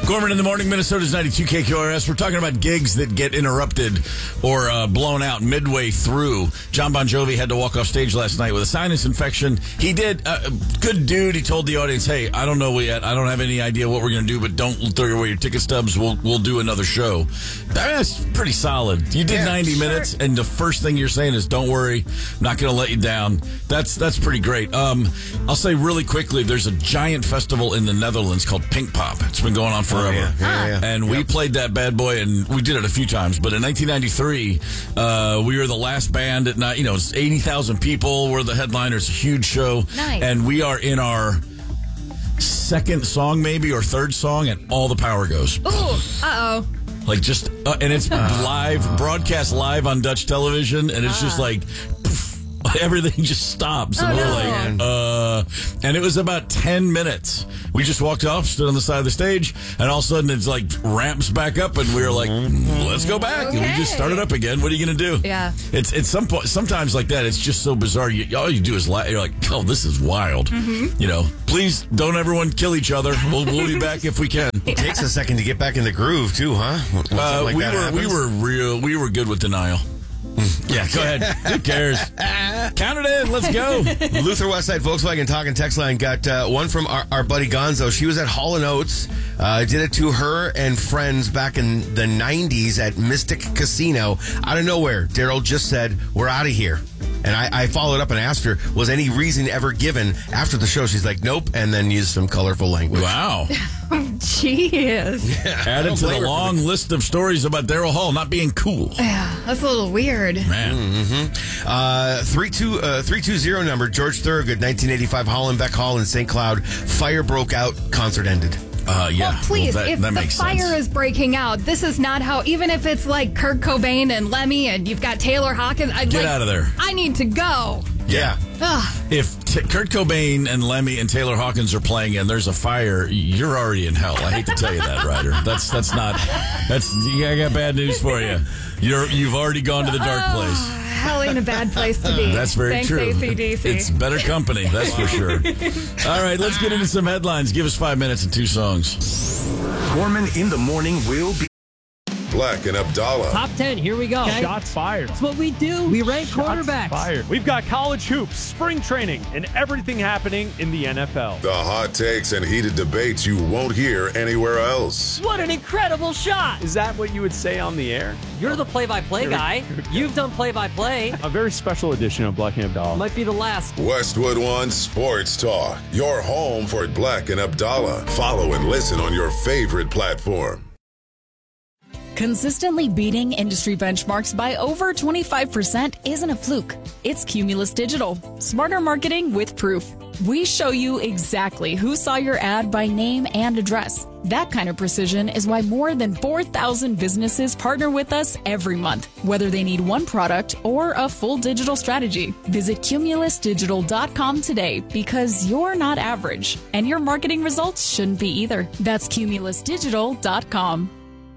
Gorman in the morning, Minnesota's 92 KQRS. We're talking about gigs that get interrupted or blown out midway through. John Bon Jovi had to walk off stage last night with a sinus infection. He did. Good dude. He told the audience, hey, I don't know yet. I don't have any idea what we're going to do, but don't throw away your ticket stubs. We'll do another show. That's pretty solid. You did 90 minutes, and the first thing you're saying is, don't worry, I'm not going to let you down. That's pretty great. I'll say really quickly, there's a giant festival in the Netherlands called Pinkpop. It's been going on forever. And we played that bad boy, and we did it a few times. But in 1993, we were the last band at night. You know, it's 80,000 people. We're the headliners. A huge show. Nice. And we are in our second song, maybe, or third song, and all the power goes. Ooh, uh-oh. Like just, and it's live, broadcast live on Dutch television, and it's just like, poof, everything just stops. And we're like, and it was about 10 minutes. We just walked off, stood on the side of the stage, and all of a sudden it's like ramps back up, and we were like, let's go back. Okay. And we just started up again. What are you going to do? Yeah. It's some point, sometimes like that, it's just so bizarre. All you do is laugh. You're like, oh, this is wild. You know, please don't everyone kill each other. We'll be back if we can. It takes a second to get back in the groove, too, huh? We were good with denial. Yeah, go ahead. Who cares? Count it in. Let's go. Luther Westside Volkswagen Talk and Text Line got one from our buddy Gonzo. She was at Hall & Oates. Did it to her and friends back in the 90s at Mystic Casino. Out of nowhere, Daryl just said, we're out of here. And I followed up and asked her, was any reason ever given after the show? She's like, nope, and then used some colorful language. Wow. Jeez. Added to the long list of stories about Daryl Hall not being cool. Yeah, that's a little weird. Man. 320 number, George Thorogood, 1985, Hollenbeck Hall in St. Cloud. Fire broke out, concert ended. Yeah. Well, please, that if the makes fire sense. is breaking out, this is not how, even if it's like Kurt Cobain and Lemmy and you've got Taylor Hawkins. Get out of there. I need to go. Yeah. Ugh. If Kurt Cobain and Lemmy and Taylor Hawkins are playing and there's a fire, you're already in hell. I hate to tell you that, Ryder. I got bad news for you. You've already gone to the dark place. Hell ain't a bad place to be. That's very Thanks, true. AC/DC. It's better company, that's for sure. All right, let's get into some headlines. Give us 5 minutes and 2 songs. Gorman in the morning will be Black and Abdallah. Top 10, here we go. Okay. Shots fired. That's what we do. We rank quarterbacks. Fired. We've got college hoops, spring training, and everything happening in the NFL. The hot takes and heated debates you won't hear anywhere else. What an incredible shot. Is that what you would say on the air? You're the play-by-play guy. You've done play-by-play. A very special edition of Black and Abdallah. Might be the last. Westwood One Sports Talk. Your home for Black and Abdallah. Follow and listen on your favorite platform. Consistently beating industry benchmarks by over 25% isn't a fluke. It's Cumulus Digital. Smarter marketing with proof. We show you exactly who saw your ad by name and address. That kind of precision is why more than 4,000 businesses partner with us every month, whether they need one product or a full digital strategy. Visit cumulusdigital.com today because you're not average, and your marketing results shouldn't be either. That's cumulusdigital.com.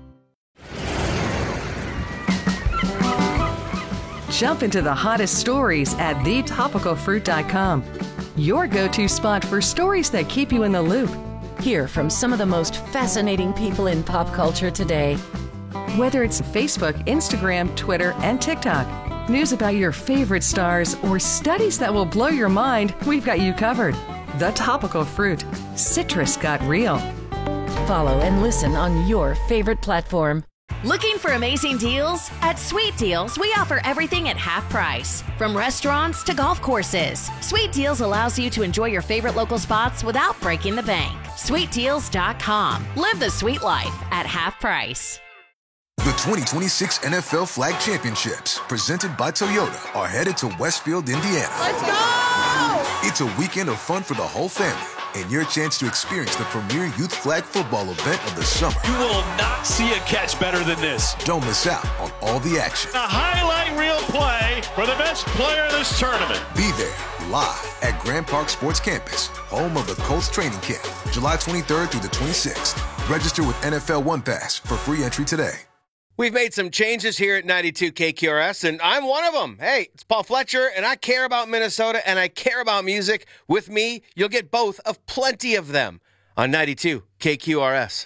Jump into the hottest stories at thetopicalfruit.com. Your go-to spot for stories that keep you in the loop. Hear from some of the most fascinating people in pop culture today. Whether it's Facebook, Instagram, Twitter, and TikTok. News about your favorite stars or studies that will blow your mind, we've got you covered. The Topical Fruit. Citrus got real. Follow and listen on your favorite platform. Looking for amazing deals? At Sweet Deals, we offer everything at half price. From restaurants to golf courses, Sweet Deals allows you to enjoy your favorite local spots without breaking the bank. SweetDeals.com. Live the sweet life at half price. The 2026 NFL Flag Championships, presented by Toyota, are headed to Westfield, Indiana. Let's go! It's a weekend of fun for the whole family and your chance to experience the premier youth flag football event of the summer. You will not see a catch better than this. Don't miss out on all the action. A highlight reel play for the best player in this tournament. Be there live at Grand Park Sports Campus, home of the Colts training camp, July 23rd through the 26th. Register with NFL One Pass for free entry today. We've made some changes here at 92 KQRS, and I'm one of them. Hey, it's Paul Fletcher, and I care about Minnesota, and I care about music. With me, you'll get both of plenty of them on 92 KQRS.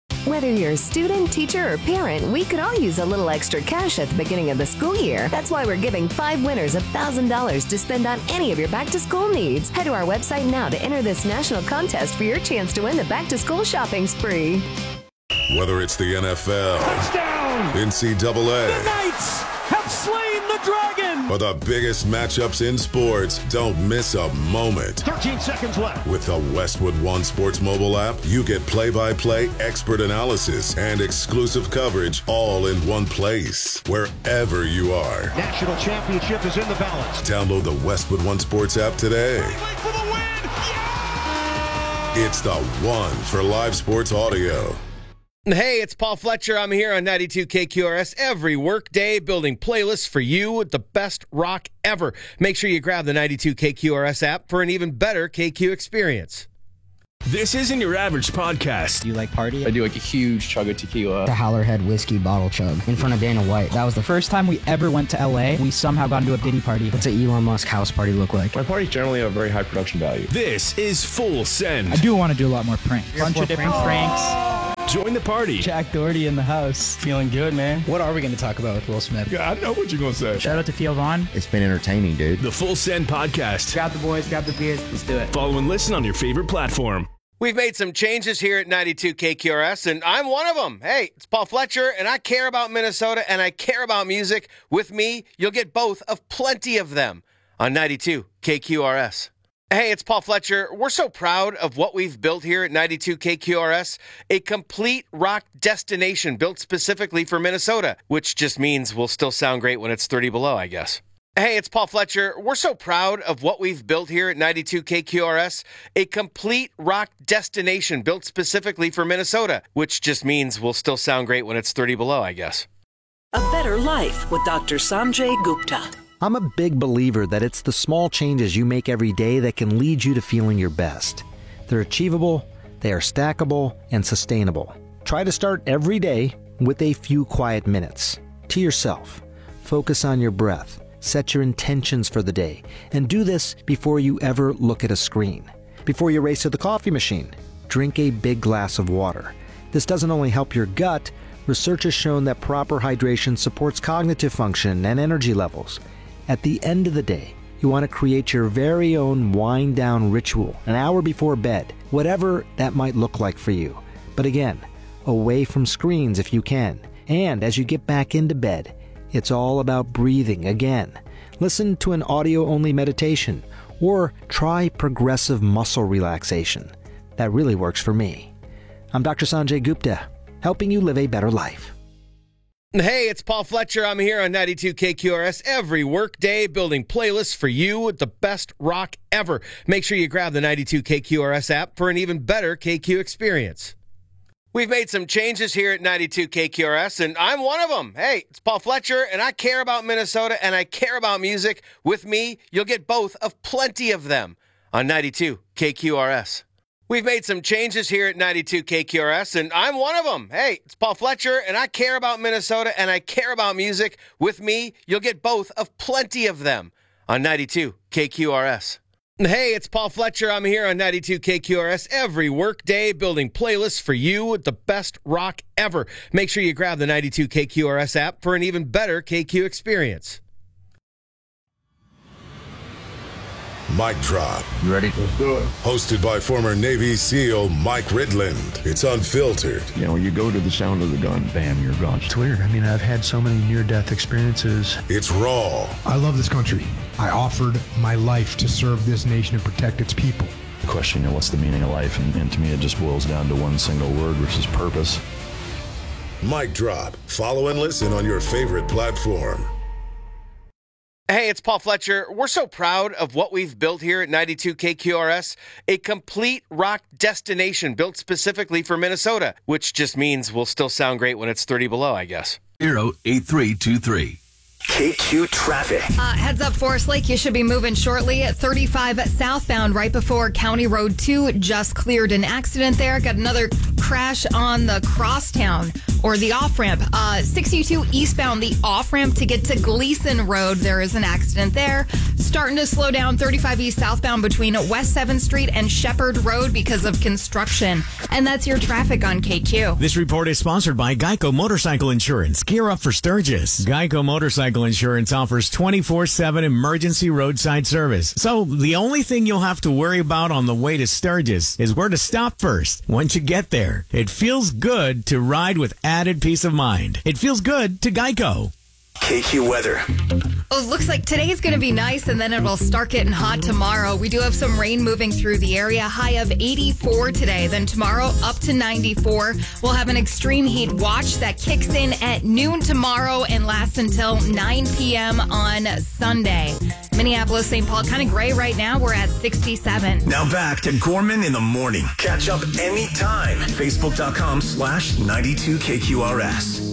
Whether you're a student, teacher, or parent, we could all use a little extra cash at the beginning of the school year. That's why we're giving 5 winners $1,000 to spend on any of your back-to-school needs. Head to our website now to enter this national contest for your chance to win the back-to-school shopping spree. Whether it's the NFL, Touchdown! NCAA, The Knights have slain the dragon! or the biggest matchups in sports, don't miss a moment. 13 seconds left. With the Westwood One Sports mobile app, you get play-by-play expert analysis and exclusive coverage all in one place, wherever you are. National championship is in the balance. Download the Westwood One Sports app today. For the win! Yeah! It's the one for live sports audio. Hey, it's Paul Fletcher. I'm here on 92 KQRS every workday building playlists for you with the best rock ever. Make sure you grab the 92 KQRS app for an even better KQ experience. This isn't your average podcast. Do you like party? I do like a huge chug of tequila. The Howlerhead whiskey bottle chug in front of Dana White. That was the first time we ever went to LA. We somehow got into a Diddy party. What's an Elon Musk house party look like? My parties generally have very high production value. This is Full Send. I do want to do a lot more pranks. Bunch of different pranks. Join the party. Jack Doherty in the house. Feeling good, man. What are we going to talk about with Will Smith? Yeah, I know what you're going to say. Shout out to Theo Vaughn. It's been entertaining, dude. The Full Send podcast. Grab the boys, grab the beers. Let's do it. Follow and listen on your favorite platform. We've made some changes here at 92 KQRS, and I'm one of them. Hey, it's Paul Fletcher, and I care about Minnesota, and I care about music. With me, you'll get both of plenty of them on 92 KQRS. Hey, it's Paul Fletcher. We're so proud of what we've built here at 92 KQRS, a complete rock destination built specifically for Minnesota, which just means we'll still sound great when it's 30 below, I guess. Hey, it's Paul Fletcher. We're so proud of what we've built here at 92 KQRS, a complete rock destination built specifically for Minnesota, which just means we'll still sound great when it's 30 below, I guess. A better life with Dr. Sanjay Gupta. I'm a big believer that it's the small changes you make every day that can lead you to feeling your best. They're achievable, they are stackable, and sustainable. Try to start every day with a few quiet minutes. To yourself. Focus on your breath. Set your intentions for the day. And do this before you ever look at a screen. Before you race to the coffee machine, drink a big glass of water. This doesn't only help your gut, research has shown that proper hydration supports cognitive function and energy levels. At the end of the day, you want to create your very own wind-down ritual an hour before bed, whatever that might look like for you. But again, away from screens if you can. And as you get back into bed, it's all about breathing again. Listen to an audio-only meditation or try progressive muscle relaxation. That really works for me. I'm Dr. Sanjay Gupta, helping you live a better life. Hey, it's Paul Fletcher. I'm here on 92 KQRS every workday building playlists for you with the best rock ever. Make sure you grab the 92 KQRS app for an even better KQ experience. We've made some changes here at 92 KQRS, and I'm one of them. Hey, it's Paul Fletcher, and I care about Minnesota, and I care about music. With me, you'll get both of plenty of them on 92 KQRS. We've made some changes here at 92 KQRS, and I'm one of them. Hey, it's Paul Fletcher, and I care about Minnesota, and I care about music. With me, you'll get both of plenty of them on 92 KQRS. Hey, it's Paul Fletcher. I'm here on 92 KQRS every workday building playlists for you with the best rock ever. Make sure you grab the 92 KQRS app for an even better KQ experience. Mic Drop. You ready? Let's do it. Hosted by former Navy SEAL Mike Ridland. It's unfiltered. You know, you go to the sound of the gun, bam, you're gone. It's weird. I mean, I've had so many near-death experiences. It's raw. I love this country. I offered my life to serve this nation and protect its people. Question, you know, what's the meaning of life? And to me, it just boils down to one single word, which is purpose. Mic Drop. Follow and listen on your favorite platform. Hey, it's Paul Fletcher. We're so proud of what we've built here at 92 KQRS, a complete rock destination built specifically for Minnesota, which just means we'll still sound great when it's 30 below, I guess. 08323. KQ traffic. Heads up, Forest Lake. You should be moving shortly at 35 southbound right before County Road 2. Just cleared an accident there. Got another crash on the Crosstown or the off-ramp. 62 eastbound, the off-ramp to get to Gleason Road. There is an accident there. Starting to slow down 35 east southbound between West 7th Street and Shepherd Road because of construction. And that's your traffic on KQ. This report is sponsored by Geico Motorcycle Insurance. Gear up for Sturgis. Geico Motorcycle Insurance offers 24/7 emergency roadside service. So the only thing you'll have to worry about on the way to Sturgis is where to stop first. Once you get there, it feels good to ride with added peace of mind. It feels good to Geico. KQ weather. Oh, it looks like today is going to be nice, and then it'll start getting hot tomorrow. We do have some rain moving through the area. High of 84 today. Then tomorrow up to 94. We'll have an extreme heat watch that kicks in at noon tomorrow and lasts until 9 p.m. on Sunday. Minneapolis, St. Paul, kind of gray right now. We're at 67. Now back to Gorman in the morning. Catch up anytime. Facebook.com/92KQRS.